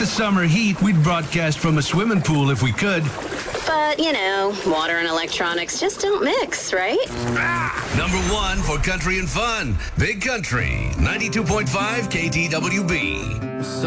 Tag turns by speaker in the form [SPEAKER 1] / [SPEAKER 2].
[SPEAKER 1] the summer heat, we'd broadcast from a swimming pool if we could.
[SPEAKER 2] But, water and electronics just don't mix, right?
[SPEAKER 3] Number one for country and fun. Big Country, 92.5 KTWB.